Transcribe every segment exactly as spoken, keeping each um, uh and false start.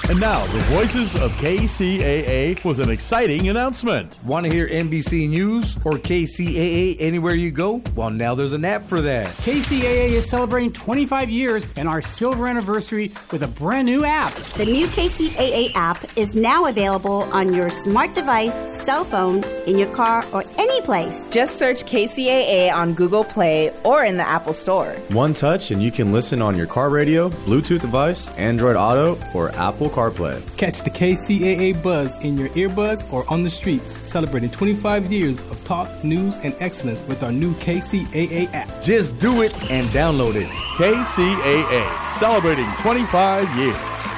And now, the voices of K C A A with an exciting announcement. Want to hear N B C News or K C A A anywhere you go? Well, now there's an app for that. K C A A is celebrating twenty-five years and our silver anniversary with a brand new app. The new K C A A app is now available on your smart device, cell phone, in your car, or any place. Just search K C A A on Google Play or in the Apple Store. One touch and you can listen on your car radio, Bluetooth device, Android Auto, or Apple CarPlay. Catch the K C A A buzz in your earbuds or on the streets, celebrating twenty-five years of talk, news, and excellence with our new K C A A app. Just do it and download it. K C A A, celebrating twenty-five years.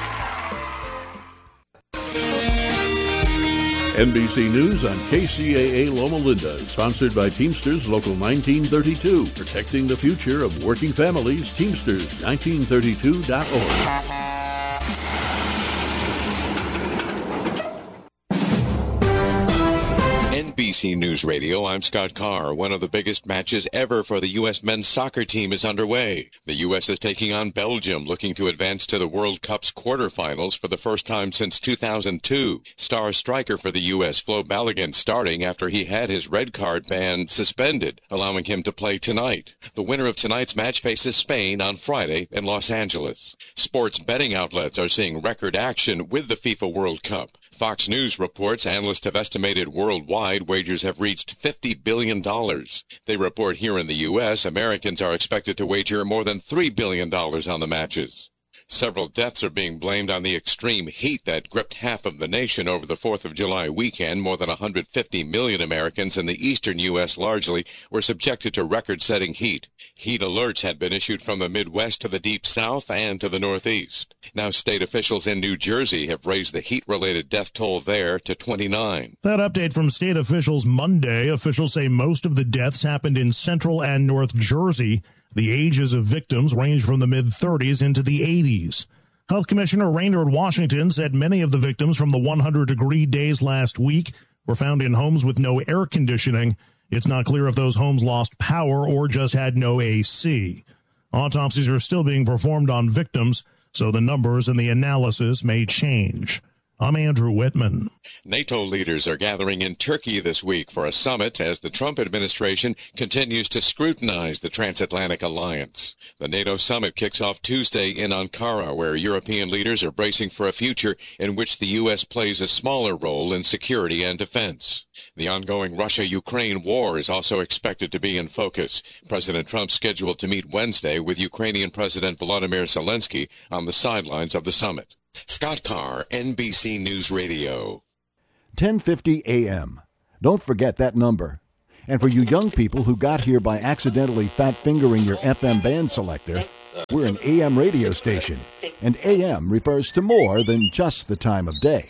N B C News on K C A A Loma Linda, sponsored by Teamsters Local nineteen thirty-two, protecting the future of working families. Teamsters nineteen thirty-two dot org. N B C News Radio, I'm Scott Carr. One of the biggest matches ever for the U S men's soccer team is underway. The U S is taking on Belgium, looking to advance to the World Cup's quarterfinals for the first time since two thousand two. Star striker for the U S, Flo Balogun, starting after he had his red card ban suspended, allowing him to play tonight. The winner of tonight's match faces Spain on Friday in Los Angeles. Sports betting outlets are seeing record action with the FIFA World Cup. Fox News reports analysts have estimated worldwide wagers have reached fifty billion dollars. They report here in the U S, Americans are expected to wager more than three billion dollars on the matches. Several deaths are being blamed on the extreme heat that gripped half of the nation over the fourth of July weekend. More than one hundred fifty million Americans in the eastern U S largely were subjected to record-setting heat. Heat alerts had been issued from the Midwest to the Deep South and to the Northeast. Now state officials in New Jersey have raised the heat-related death toll there to twenty-nine. That update from state officials Monday. Officials say most of the deaths happened in central and North Jersey. The ages of victims range from the mid-thirties into the eighties. Health Commissioner Raynard Washington said many of the victims from the one hundred degree days last week were found in homes with no air conditioning. It's not clear if those homes lost power or just had no A C. Autopsies are still being performed on victims, so the numbers and the analysis may change. I'm Andrew Whitman. NATO leaders are gathering in Turkey this week for a summit as the Trump administration continues to scrutinize the transatlantic alliance. The NATO summit kicks off Tuesday in Ankara, where European leaders are bracing for a future in which the U S plays a smaller role in security and defense. The ongoing Russia-Ukraine war is also expected to be in focus. President Trump scheduled to meet Wednesday with Ukrainian President Volodymyr Zelensky on the sidelines of the summit. Scott Carr, N B C News Radio. ten fifty A M. Don't forget that number. And for you young people who got here by accidentally fat-fingering your F M band selector, we're an A M radio station, and A M refers to more than just the time of day.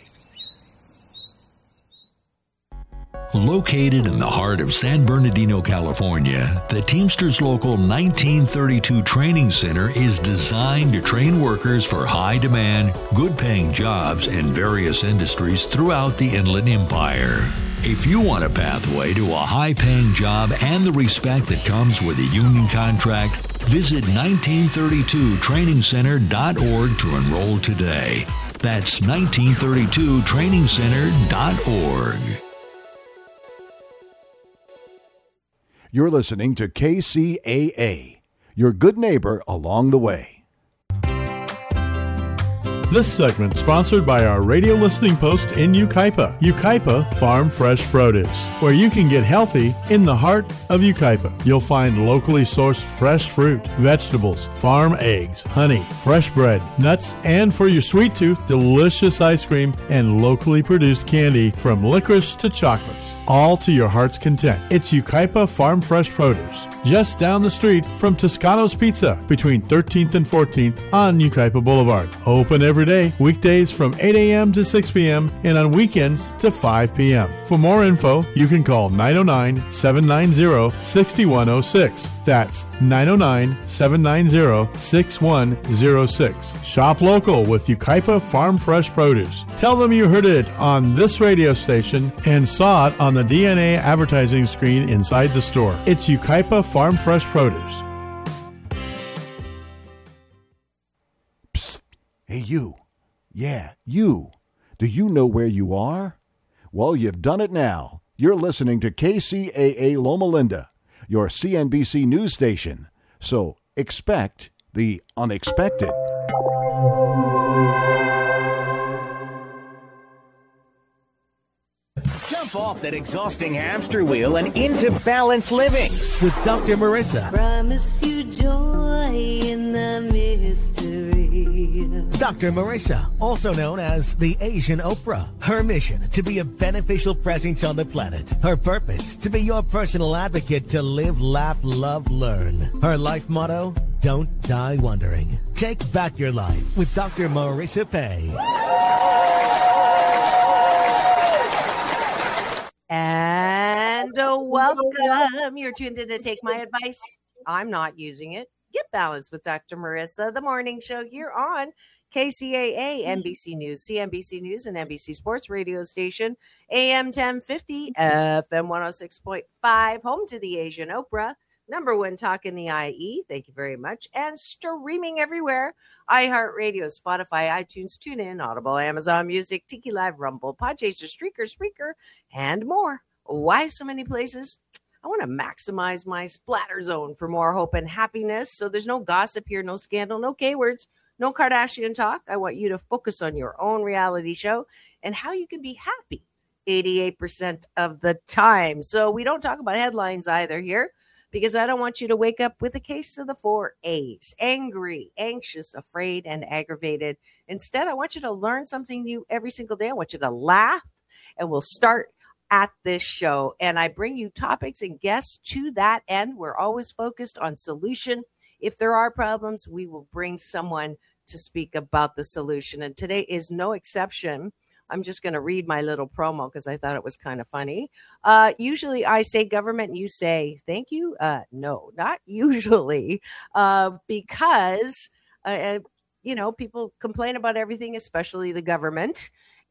Located in the heart of San Bernardino, California, the Teamsters Local nineteen thirty-two Training Center is designed to train workers for high-demand, good-paying jobs in various industries throughout the Inland Empire. If you want a pathway to a high-paying job and the respect that comes with a union contract, visit nineteen thirty-two training center dot org to enroll today. That's nineteen thirty-two training center dot org. You're listening to K C A A, your good neighbor along the way. This segment sponsored by our radio listening post in Yucaipa, Yucaipa Farm Fresh Produce, where you can get healthy in the heart of Yucaipa. You'll find locally sourced fresh fruit, vegetables, farm eggs, honey, fresh bread, nuts, and for your sweet tooth, delicious ice cream and locally produced candy from licorice to chocolates. All to your heart's content. It's Yucaipa Farm Fresh Produce, just down the street from Toscano's Pizza, between thirteenth and fourteenth on Yucaipa Boulevard. Open every day, weekdays from eight a.m. to six p.m. and on weekends to five p.m. For more info, you can call nine oh nine, seven nine zero, six one oh six. That's nine oh nine, seven nine zero, six one oh six. Shop local with Yucaipa Farm Fresh Produce. Tell them you heard it on this radio station and saw it on the D N A advertising screen inside the store. It's Yucaipa Farm Fresh Produce. Psst. Hey, you. Yeah, you. Do you know where you are? Well, you've done it now. You're listening to K C A A Loma Linda, your C N B C news station. So expect the unexpected. Jump off that exhausting hamster wheel and into balanced living with Doctor Marissa. Promise you joy in the mystery. Doctor Marissa, also known as the Asian Oprah. Her mission, to be a beneficial presence on the planet. Her purpose, to be your personal advocate to live, laugh, love, learn. Her life motto, don't die wondering. Take back your life with Doctor Marissa Pay. And uh, welcome. You're tuned in to Take My Advice. I'm not using it. Get balanced with Doctor Marissa, the morning show here on K C A A, N B C News, C N B C News, and N B C Sports radio station, A M ten fifty, F M one oh six point five, home to the Asian Oprah, number one talk in the I E. Thank you very much. And streaming everywhere, iHeartRadio, Spotify, iTunes, TuneIn, Audible, Amazon Music, Tiki Live, Rumble, Podchaser, Streaker, Spreaker, and more. Why so many places? I want to maximize my splatter zone for more hope and happiness. So there's no gossip here, no scandal, no K-words, no Kardashian talk. I want you to focus on your own reality show and how you can be happy eighty-eight percent of the time. So we don't talk about headlines either here, because I don't want you to wake up with a case of the four A's: angry, anxious, afraid, and aggravated. Instead, I want you to learn something new every single day. I want you to laugh, and we'll start at this show. And I bring you topics and guests to that end. We're always focused on solution. If there are problems, we will bring someone to speak about the solution. And today is no exception. I'm just going to read my little promo because I thought it was kind of funny. Uh, usually I say government and you say thank you. Uh, no, not usually, uh, because, uh, you know, people complain about everything, especially the government.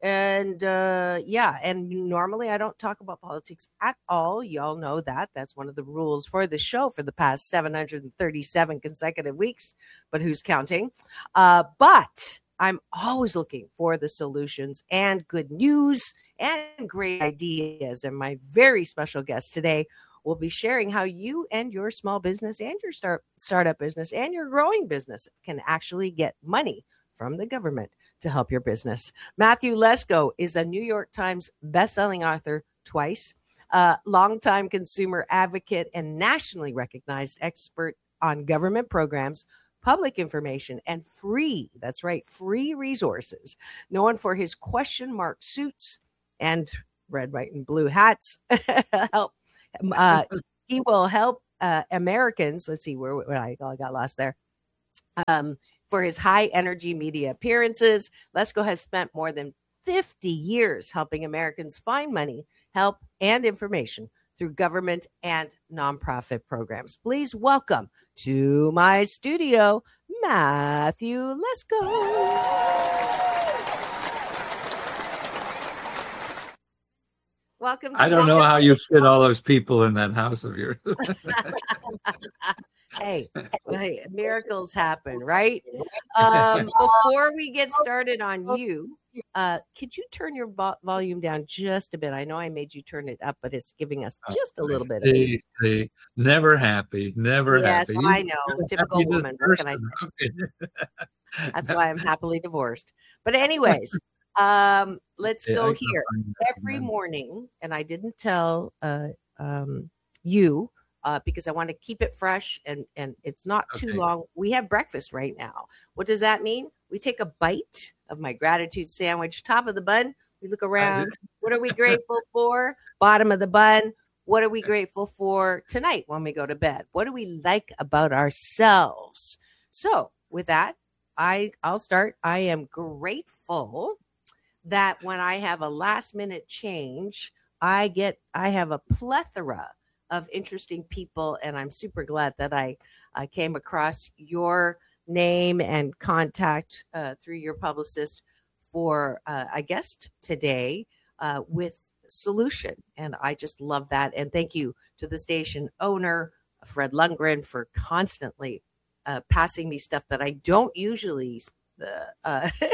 And uh, yeah, and normally I don't talk about politics at all. Y'all know that. That's one of the rules for the show for the past seven hundred thirty-seven consecutive weeks. But who's counting? Uh, but I'm always looking for the solutions and good news and great ideas. And my very special guest today will be sharing how you and your small business and your start startup business and your growing business can actually get money from the government to help your business. Matthew Lesko is a New York Times bestselling author twice, a longtime consumer advocate and nationally recognized expert on government programs, public information, and free, that's right, free resources. Known for his question mark suits and red, white, and blue hats. help. Uh, he will help uh, Americans. Let's see where, where I, I got lost there. Um, For his high energy media appearances, Lesko has spent more than fifty years helping Americans find money, help, and information through government and nonprofit programs. Please welcome to my studio, Matthew Lesko. Welcome to I don't know show. how you fit all those people in that house of yours. Hey, hey, miracles happen, right? Um, before we get started on you, uh, could you turn your vo- volume down just a bit? I know I made you turn it up, but it's giving us just a little bit. See, see. Never happy, never yes, happy. I know. Typical woman. What can I say? That's why I'm happily divorced. But anyways, um, let's Yeah, go I here. can- Every morning, and I didn't tell uh, um, you, Uh, because I want to keep it fresh and, and it's not too Okay. long. We have breakfast right now. What does that mean? We take a bite of my gratitude sandwich, top of the bun. We look around. What are we grateful for? Bottom of the bun. What are we grateful for tonight when we go to bed? What do we like about ourselves? So with that, I, I'll start. I am grateful that when I have a last minute change, I get, I have a plethora of interesting people, and I'm super glad that I, I came across your name and contact uh, through your publicist for uh, a guest today uh, with Solution, and I just love that. And thank you to the station owner, Fred Lundgren, for constantly uh, passing me stuff that I don't usually uh, uh,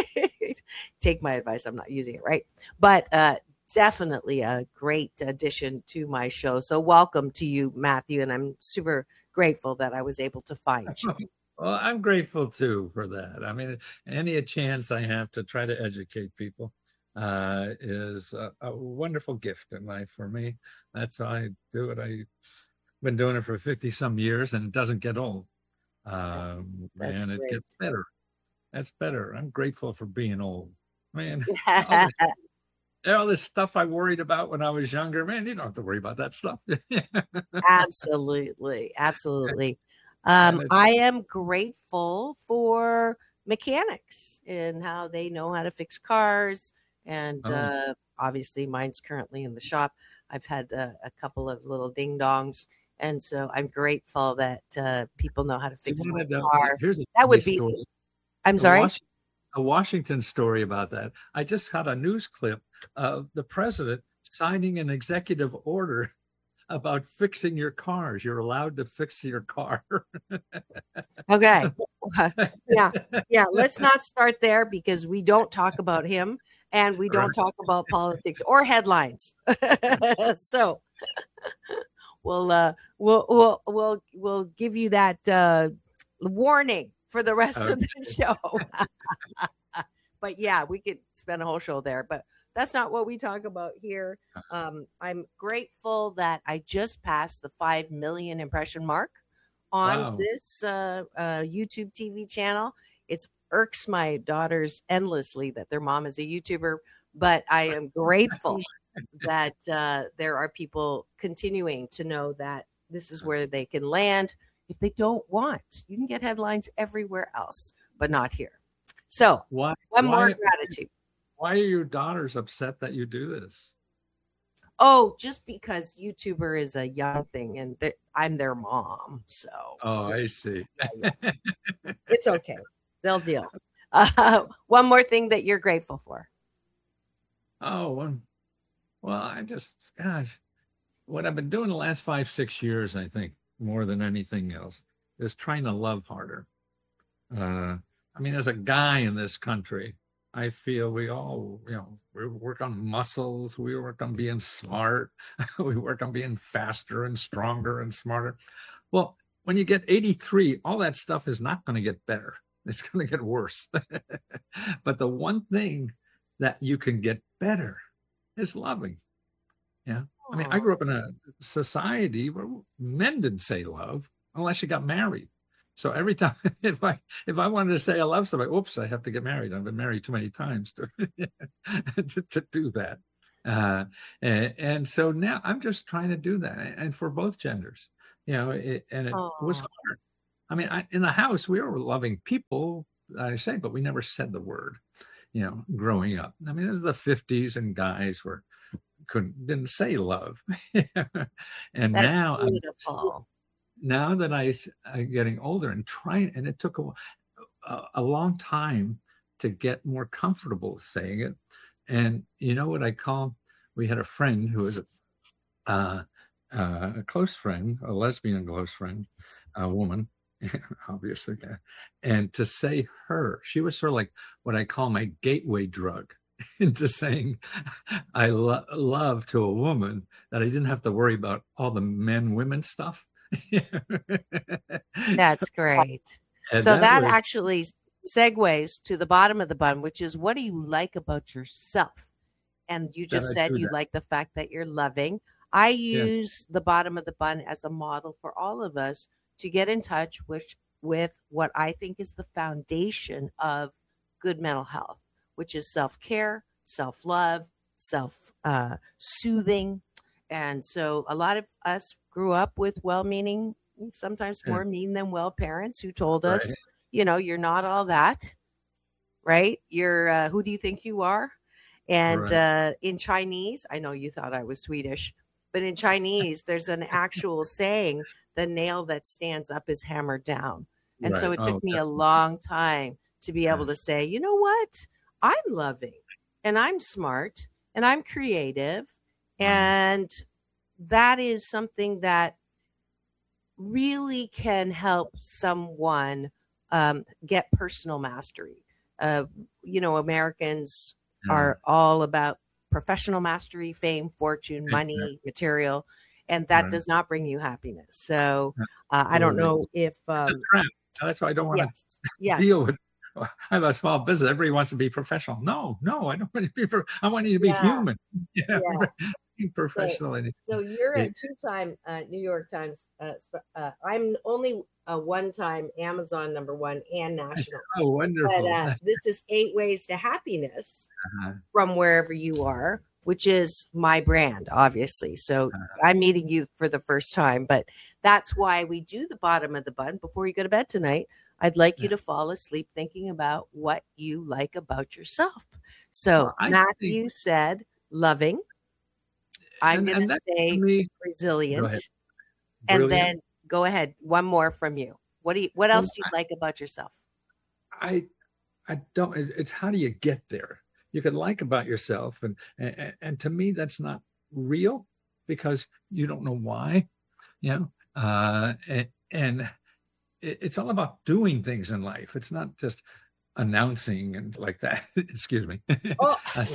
take my advice. I'm not using it, right? But uh, definitely a great addition to my show. So welcome to you, Matthew, and I'm super grateful that I was able to find you. Well, I'm grateful too for that. I mean, any chance I have to try to educate people uh, is a, a wonderful gift in life for me. That's how I do it. I've been doing it for fifty some years, and it doesn't get old. Um, That's, that's and it great. gets better. That's better. I'm grateful for being old, man. all, this, all this stuff I worried about when I was younger, man, you don't have to worry about that stuff. Absolutely. Absolutely. Um, I am grateful for mechanics and how they know how to fix cars. And Oh. uh, obviously, mine's currently in the shop. I've had uh, a couple of little ding dongs. And so I'm grateful that uh, people know how to fix You my wanna know- car. Here's a That would funny be. story. I'm A sorry. Wash- a Washington story about that. I just got a news clip of the president signing an executive order about fixing your cars. You're allowed to fix your car. Okay. yeah. Yeah. Let's not start there because we don't talk about him and we don't Right. talk about politics or headlines. so we'll uh we'll we'll we'll we'll give you that uh warning for the rest of the show. But yeah, we could spend a whole show there, but that's not what we talk about here. Um, I'm grateful that I just passed the five million impression mark on Wow. this uh, uh, YouTube T V channel. It's irks my daughters endlessly that their mom is a YouTuber, but I am grateful that uh, there are people continuing to know that this is where they can land if they don't want. You can get headlines everywhere else, but not here. So, Why? one more why- gratitude. Why are your daughters upset that you do this? Oh, just because YouTuber is a young thing and th- I'm their mom. So Oh, I see. it's okay. They'll deal. Uh, one more thing that you're grateful for. Oh, well, well, I just, gosh, what I've been doing the last five, six years, I think, more than anything else, is trying to love harder. Uh, I mean, as a guy in this country, I feel we all, you know, we work on muscles, we work on being smart, we work on being faster and stronger and smarter. Well, when you get eighty-three, all that stuff is not going to get better. It's going to get worse. But the one thing that you can get better is loving. Yeah. I mean, I grew up in a society where men didn't say love unless you got married. So every time, if I if I wanted to say I love somebody, oops, I have to get married. I've been married too many times to to, to do that. Uh, and, and so now I'm just trying to do that, and for both genders, you know. It, and it Aw. was hard. I mean, I, in the house we were loving people, I say, but we never said the word. You know, growing up. I mean, it was the fifties, and guys were couldn't didn't say love. And That's now I'm beautiful. now that I, I'm getting older and trying, and it took a, a, a long time to get more comfortable saying it. And you know what I call, we had a friend who was a, uh, uh, a close friend, a lesbian close friend, a woman, obviously. And to say her, she was sort of like what I call my gateway drug into saying I lo- love to a woman, that I didn't have to worry about all the men, women stuff. That's great. And So that, was- actually segues to the bottom of the bun, which is what do you like about yourself? And you That just I said do you that. like the fact that you're loving. I use the bottom of the bun as a model for all of us to get in touch with, with what I think is the foundation of good mental health, which is self-care, self-love, self-soothing. And so a lot of us grew up with well-meaning, sometimes Yeah. more mean than well parents who told us, Right. you know, you're not all that, right? You're, uh, who do you think you are? And Right. uh, in Chinese, I know you thought I was Swedish, but in Chinese, there's an actual saying, the nail that stands up is hammered down. And so Right. it took Oh, me a definitely. long time to be able to say, you know what? I'm loving and I'm smart and I'm creative. And that is something that really can help someone um, get personal mastery. Uh, you know, Americans Yeah. are all about professional mastery, fame, fortune, money, Exactly. material, and that Right. does not bring you happiness. So uh, I don't know if It's a um, trap. That's why I don't want yes, to yes. deal with. I have a small business. Everybody wants to be professional. No, no, I don't want to be. Pro- I want you to be Yeah. human. Yeah, Yeah. be professional. and- So you're a it- two-time uh, New York Times. Uh, sp- uh, I'm only a one-time Amazon number one and national. Oh, wonderful. But uh, this is Eight Ways to Happiness Uh-huh. from wherever you are, which is my brand, obviously. So I'm meeting you for the first time, but that's why we do the bottom of the bun before you go to bed tonight. I'd like you to fall asleep thinking about what you like about yourself. So Well, I Matthew think- said loving. I'm And- going and to that say to me- resilient. Go ahead. And Brilliant. then go ahead. One more from you. What do you, what else do you like about yourself? I, I don't. It's, it's how do you get there? You could like about yourself, and, and and to me that's not real because you don't know why. You know, uh, and, and it, it's all about doing things in life. It's not just announcing and like that. Excuse me. Oh.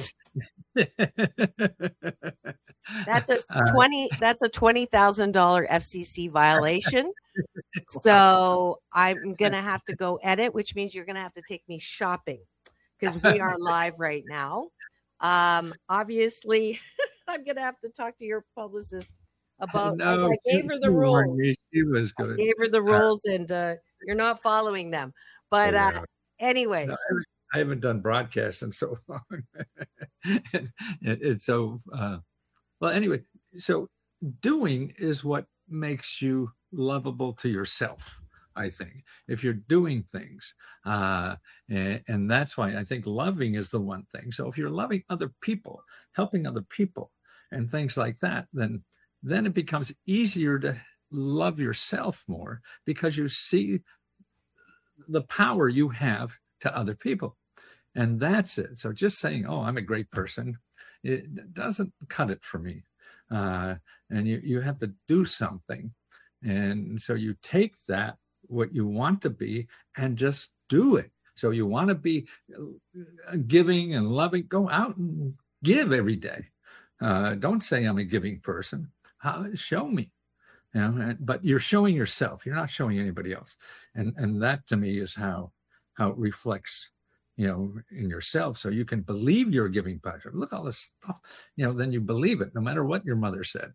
That's a Uh, twenty. That's a twenty thousand dollar F C C violation. So I'm gonna have to go edit, which means you're gonna have to take me shopping because we are live right now. Um, obviously, I'm gonna have to talk to your publicist about. No, I gave her the she- rules. She was I good. gave her the rules, and uh, you're not following them. But uh, anyways, No, I haven't- I haven't done broadcasts in so long. and, and, and so, uh, well, anyway, so doing is what makes you lovable to yourself, I think, if you're doing things. Uh, and, and that's why I think loving is the one thing. So if you're loving other people, helping other people, and things like that, then then it becomes easier to love yourself more because you see the power you have to other people. And that's it. So just saying, oh, I'm a great person, it doesn't cut it for me. Uh, and you, you have to do something. And so you take that, what you want to be, and just do it. So you want to be giving and loving, go out and give every day. Uh, don't say I'm a giving person. How, show me. You know, and, but you're showing yourself. You're not showing anybody else. And and that to me is how how it reflects, you know, in yourself. So you can believe you're giving pleasure. Look all this stuff, you know, then you believe it no matter what your mother said.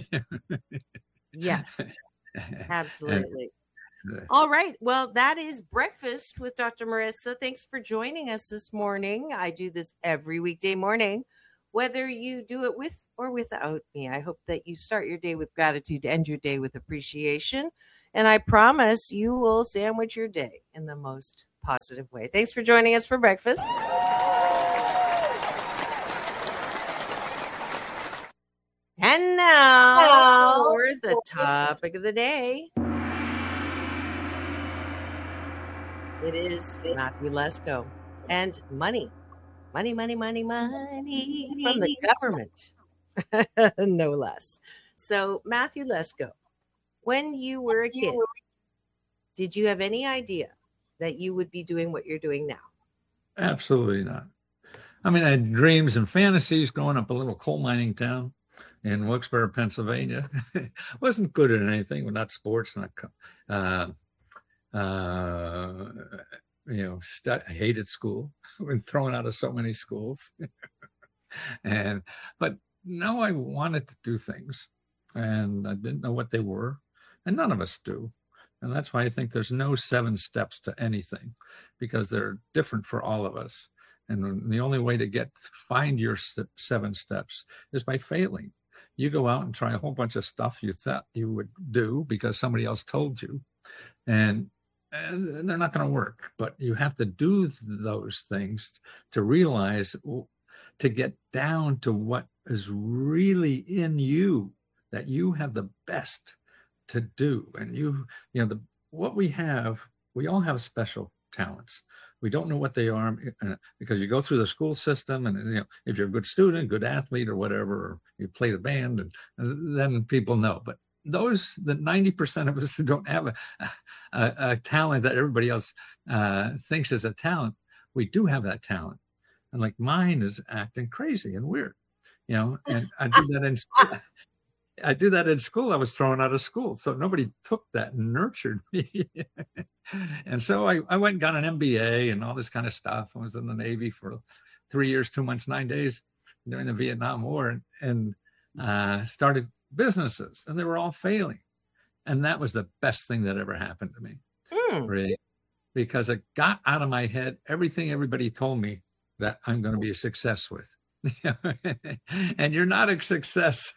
yes, absolutely. And, uh, All right. Well, that is Breakfast with Doctor Marissa. Thanks for joining us this morning. I do this every weekday morning, whether you do it with or without me. I hope that you start your day with gratitude, end your day with appreciation. And I promise you will sandwich your day in the most positive way. Thanks for joining us for breakfast. And now for the topic of the day. It is Matthew Lesko and money. Money, money, money, money from the government, no less. So, Matthew Lesko, when you were a kid, did you have any idea that you would be doing what you're doing now? Absolutely not. I mean, I had dreams and fantasies growing up a little coal mining town in Wilkes-Barre, Pennsylvania. Wasn't good at anything, well, not sports, not uh, uh, you know, st- I hated school. I've been thrown out of so many schools. and but now I wanted to do things, and I didn't know what they were, and none of us do. And that's why I think there's no seven steps to anything, because they're different for all of us. And the only way to get find your st- seven steps is by failing. You go out and try a whole bunch of stuff you thought you would do because somebody else told you, and, and they're not going to work. But you have to do those things to realize, to get down to what is really in you, that you have the best to do. And you, you know, the what we have, we all have special talents. We don't know what they are uh, because you go through the school system, and you know, if you're a good student, good athlete, or whatever, or you play the band, and, and then people know. But those, the ninety percent of us that don't have a, a, a talent that everybody else uh, thinks is a talent, we do have that talent. And like mine is acting crazy and weird, you know, and I do that in school. I do that in school. I was thrown out of school. So nobody took that and nurtured me. And so I, I went and got an M B A and all this kind of stuff. I was in the Navy for three years, two months, nine days during the Vietnam War, and, and uh, started businesses, and they were all failing. And that was the best thing that ever happened to me, mm. really, because it got out of my head everything everybody told me that I'm going to be a success with. And you're not a success.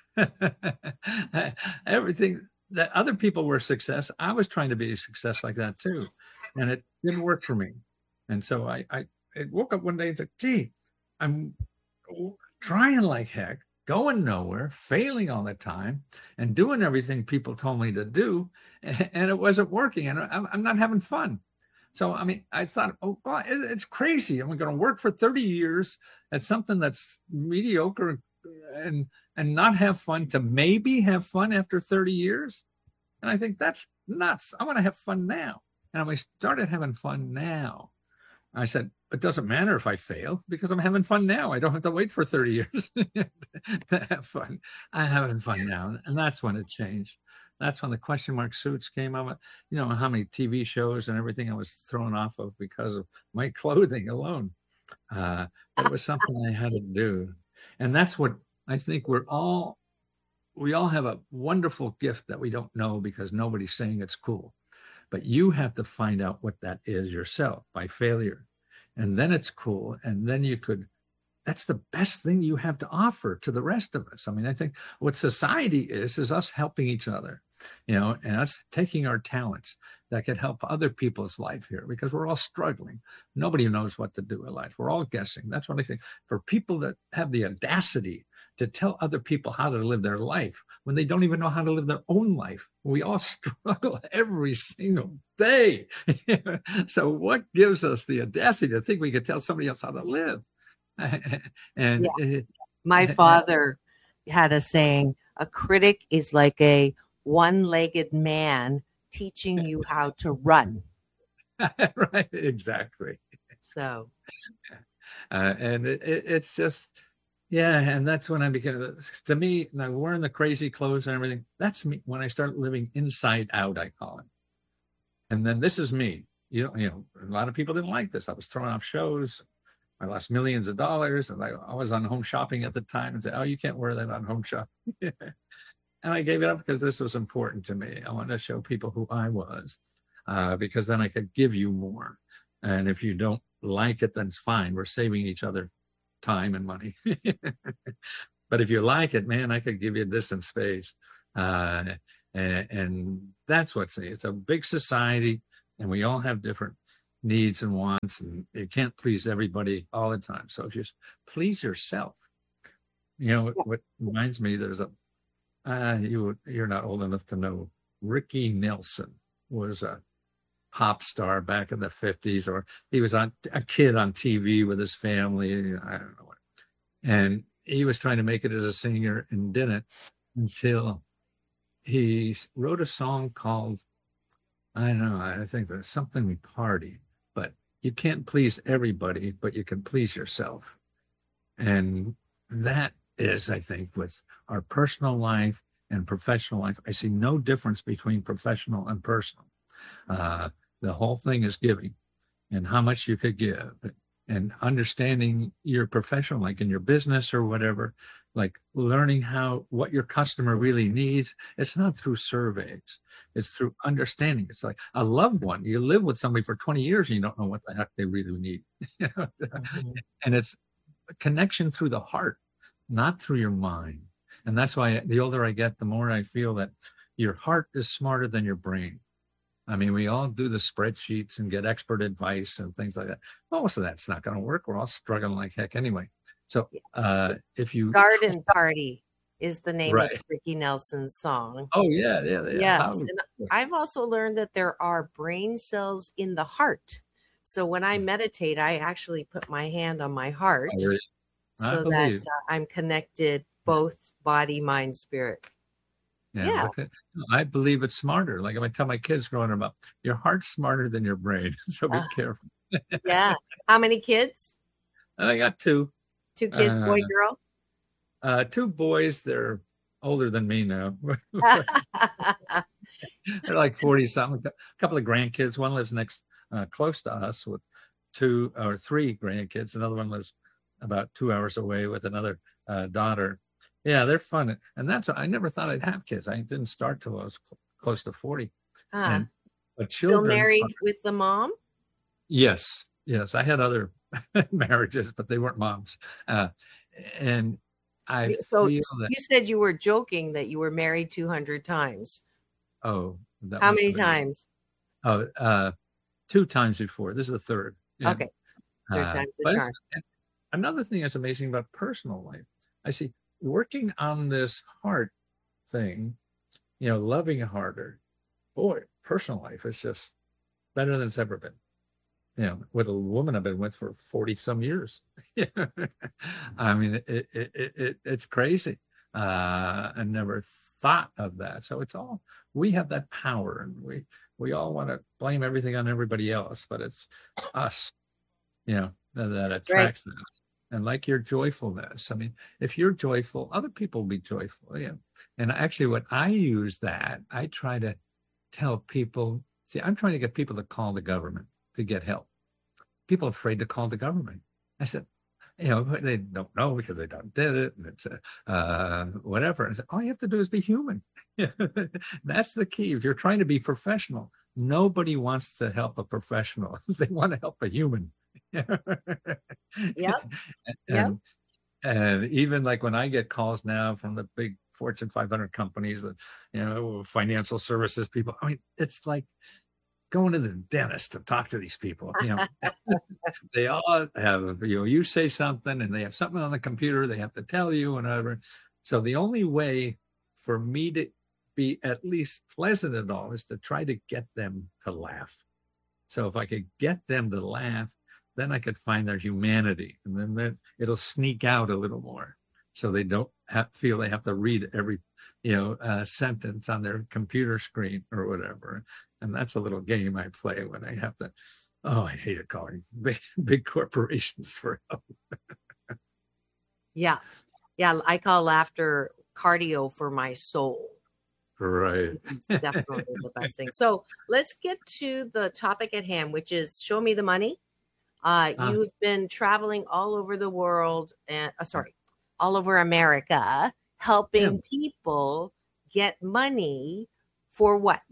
Everything that other people were a success, I was trying to be a success like that too, and it didn't work for me. And so I, I, I woke up one day and said, "Gee, I'm trying like heck, going nowhere, failing all the time, and doing everything people told me to do, and, and it wasn't working, and I'm, I'm not having fun." So, I mean, I thought, oh, God, it's crazy. I'm going to work for thirty years at something that's mediocre and and not have fun to maybe have fun after thirty years. And I think that's nuts. I want to have fun now. And I started having fun now. I said, it doesn't matter if I fail because I'm having fun now. I don't have to wait for thirty years to have fun. I'm having fun now. And that's when it changed. That's when the question mark suits came out. You know, how many T V shows and everything I was thrown off of because of my clothing alone. Uh, it was something I had to do. And that's what I think we're all, we all have a wonderful gift that we don't know because nobody's saying it's cool. But you have to find out what that is yourself by failure. And then it's cool. And then you could, that's the best thing you have to offer to the rest of us. I mean, I think what society is, is us helping each other, you know, and us taking our talents that could help other people's life here because we're all struggling. Nobody knows what to do in life. We're all guessing. That's what I think. For people that have the audacity to tell other people how to live their life when they don't even know how to live their own life, we all struggle every single day. So what gives us the audacity to think we could tell somebody else how to live? And yeah. it, my father had a saying, a critic is like a one-legged man teaching you how to run. Right, exactly. So uh, and it, it, it's just, yeah, and that's when I began to me, now wearing the crazy clothes and everything, that's me when I start living inside out, I call it. And then this is me. You know, you know, a lot of people didn't like this. I was throwing off shows. I lost millions of dollars, and I, I was on Home Shopping at the time and said, "Oh, you can't wear that on Home Shopping." And I gave it up because this was important to me. I wanted to show people who I was, uh, because then I could give you more. And if you don't like it, then it's fine. We're saving each other time and money. But if you like it, man, I could give you this in space. Uh, and, and that's what's it. It's a big society, and we all have different needs and wants, and you can't please everybody all the time. So if you please yourself, you know, what, what reminds me, there's a, uh, you, you're not old enough to know, Ricky Nelson was a pop star back in the fifties, or he was on a kid on T V with his family. I don't know what. And he was trying to make it as a singer and didn't until he wrote a song called, I don't know, I think there's something party, but you can't please everybody, but you can please yourself. And that is, I think, with our personal life and professional life, I see no difference between professional and personal. Uh, the whole thing is giving and how much you could give, and understanding your professional, like in your business or whatever, like learning how, what your customer really needs. It's not through surveys. It's through understanding. It's like a loved one. You live with somebody for twenty years and you don't know what the heck they really need. Mm-hmm. And it's a connection through the heart, not through your mind. And that's why the older I get, the more I feel that your heart is smarter than your brain. I mean, we all do the spreadsheets and get expert advice and things like that. Most of that's not going to work. We're all struggling like heck anyway. So uh, if you... Garden Party is the name right. of Ricky Nelson's song. Oh, yeah, yeah. yeah. Yes. How... And I've also learned that there are brain cells in the heart. So when I meditate, I actually put my hand on my heart I really... I so believe. that uh, I'm connected both body, mind, spirit. Yeah, Yeah. I believe it's smarter. Like if I tell my kids growing up, your heart's smarter than your brain, so be Ah. careful. Yeah. How many kids? I got two. Two kids, Uh, boy, girl? Uh, two boys. They're older than me now. They're like forty something. A couple of grandkids. One lives next, uh, close to us with two or three grandkids. Another one lives about two hours away with another uh, daughter. Yeah, they're fun. And that's, I never thought I'd have kids. I didn't start till I was cl- close to forty. Uh, And, but Still children, married with the mom? yes, yes. I had other marriages, but they weren't moms. Uh, and I So feel that, you said you were joking that you were married two hundred times. oh, that How must many have been- times? Oh, uh, two times before. This is the third. And, Okay. Third uh, time's the but it's- charm. and another thing that's amazing about personal life, I see working on this heart thing, you know, loving harder. Boy, personal life is just better than it's ever been. You know, with a woman I've been with for forty some years. I mean, it, it, it, it, it's crazy. Uh, I never thought of that. So it's all, we have that power, and we, we all want to blame everything on everybody else, but it's us, you know, that, that attracts that. And like your joyfulness, I mean, if you're joyful, other people will be joyful. Yeah. And actually, what I use that, I try to tell people, see, I'm trying to get people to call the government to get help. People are afraid to call the government. I said, you know, they don't know because they don't did it, and it's uh, uh, whatever. And I said, all you have to do is be human. That's the key. If you're trying to be professional, nobody wants to help a professional. They want to help a human. Yep. and, Yep. and even like when I get calls now from the big Fortune five hundred companies, that, you know, financial services people, I mean, it's like going to the dentist to talk to these people. You know, they all have, you know, you say something and they have something on the computer they have to tell you and whatever. So the only way for me to be at least pleasant at all is to try to get them to laugh. So if I could get them to laugh, then I could find their humanity, and then, then it'll sneak out a little more, so they don't have, feel they have to read every, you know, uh, sentence on their computer screen or whatever. And that's a little game I play when I have to. Oh, I hate it calling big, big corporations for help. Yeah. Yeah. I call laughter cardio for my soul. Right. It's definitely the best thing. So let's get to the topic at hand, which is show me the money. Uh, Uh. you've been traveling all over the world and uh, sorry, all over America, helping Yeah. people get money for what?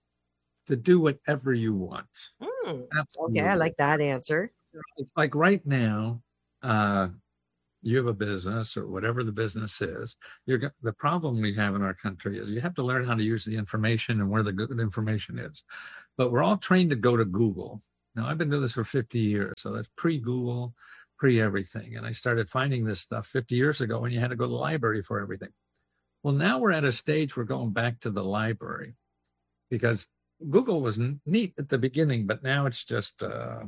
To do whatever you want. Hmm. Absolutely. Okay, I like that answer. Like right now, uh, you have a business or whatever the business is. You're go- the problem we have in our country is you have to learn how to use the information and where the good information is. But we're all trained to go to Google. Now, I've been doing this for fifty years, so that's pre-Google, pre-everything. And I started finding this stuff fifty years ago when you had to go to the library for everything. Well, now we're at a stage we're going back to the library because Google was n- neat at the beginning, but now it's just uh,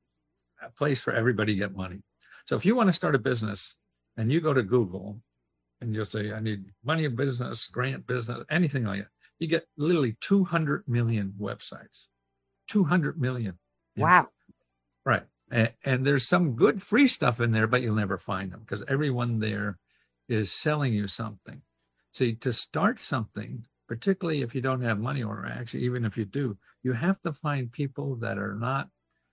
a place for everybody to get money. So if you want to start a business and you go to Google and you'll say, I need money in business, grant business, anything like that, you get literally two hundred million websites, two hundred million. Wow. Right. And, and there's some good free stuff in there, but you'll never find them because everyone there is selling you something. See, to start something, particularly if you don't have money, or actually even if you do, you have to find people that are not,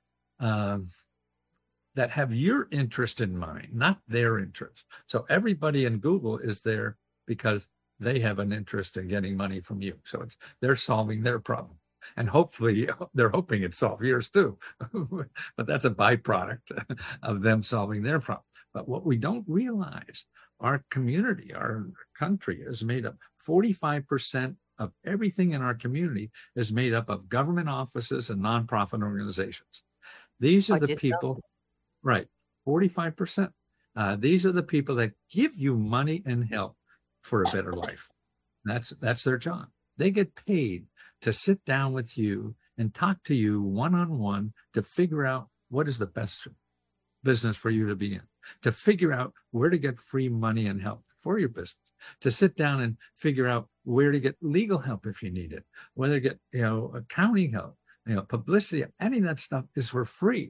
um, that have your interest in mind, not their interest. So everybody in Google is there because they have an interest in getting money from you. So it's they're solving their problem. And hopefully they're hoping it solves yours too. But that's a byproduct of them solving their problem. But what we don't realize, our community, our country is made up, forty-five percent of everything in our community is made up of government offices and nonprofit organizations. These are I the did know. people, right, forty-five percent. Uh, these are the people that give you money and help for a better life. That's that's their job. They get paid to sit down with you and talk to you one-on-one to figure out what is the best business for you to be in, to figure out where to get free money and help for your business, to sit down and figure out where to get legal help if you need it, whether to get, you know, accounting help, you know, publicity, any of that stuff is for free.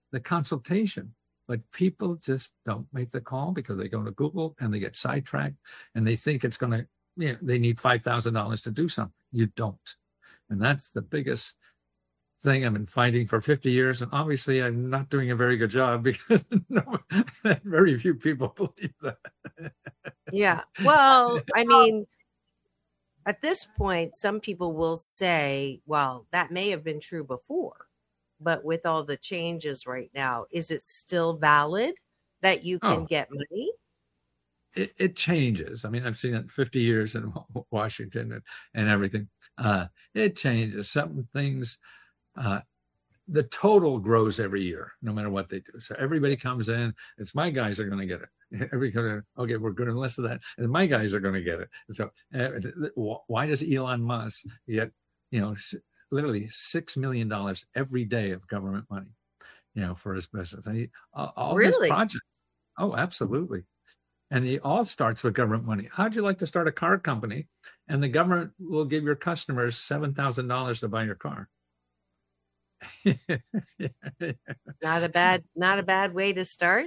the consultation. But people just don't make the call because they go to Google and they get sidetracked and they think it's going to, you know, they need five thousand dollars to do something. You don't. And that's the biggest thing I've been fighting for fifty years. And obviously I'm not doing a very good job because no, very few people believe that. Yeah. Well, I mean, at this point, some people will say, well, that may have been true before. But with all the changes right now, is it still valid that you can Oh. get money? It, it changes. I mean, I've seen it fifty years in Washington and, and everything. Uh, it changes. Some things, uh, the total grows every year, no matter what they do. So everybody comes in. It's my guys are going to get it. Every okay, we're going to list of that, and my guys are going to get it. And so, uh, why does Elon Musk get, you know, literally six million dollars every day of government money, you know, for his business? And he, all, all Really? these projects. Oh, absolutely. And it all starts with government money. How'd you like to start a car company and the government will give your customers seven thousand dollars to buy your car? Not a bad, not a bad way to start.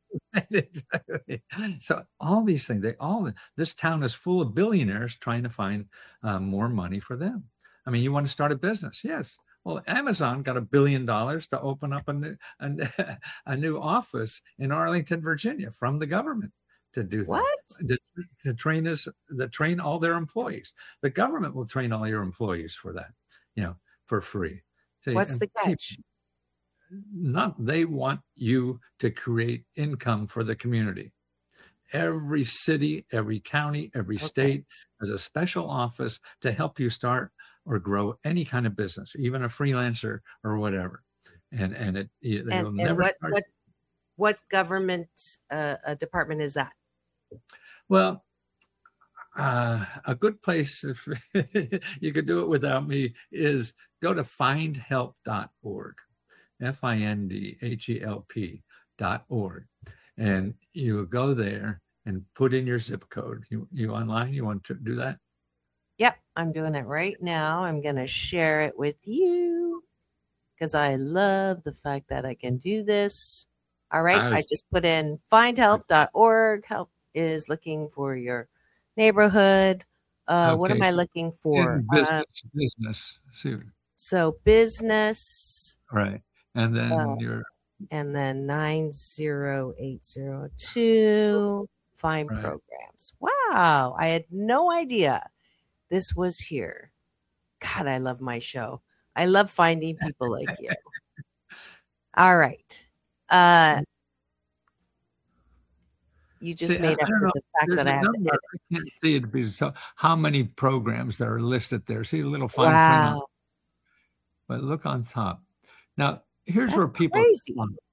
So all these things, they all, this town is full of billionaires trying to find uh, more money for them. I mean, you want to start a business? Yes. Well, Amazon got a billion dollars to open up a new, a, a new office in Arlington, Virginia, from the government to do that. What? To, to train us, to train all their employees. The government will train all your employees for that, you know, for free. So, What's the catch? Not they want you to create income for the community. Every city, every county, every Okay. state has a special office to help you start or grow any kind of business, even a freelancer or whatever. And and it they'll And, and never what, charge- what, what government uh, uh, department is that? Well, uh, a good place if you could do it without me is go to find help dot org, F I N D H E L P dot org, and you go there and put in your zip code. You you online? You want to do that? Yep, I'm doing it right now. I'm going to share it with you because I love the fact that I can do this. All right, I I was- just put in find help dot org. Help is looking for your neighborhood. Uh, What am Okay. I looking for? In Uh, business, business. See, so business, right, and then Uh, your and then nine zero eight zero two, find Right. programs. Wow, I had no idea this was here. God, I love my show. I love finding people like you. All right. Uh, you just See, made I- up I don't for know. the fact There's that a I have to number. edit. I can't see it because so how many programs that are listed there. See the little fine print on, Wow. but look on top. Now here's That's where people crazy.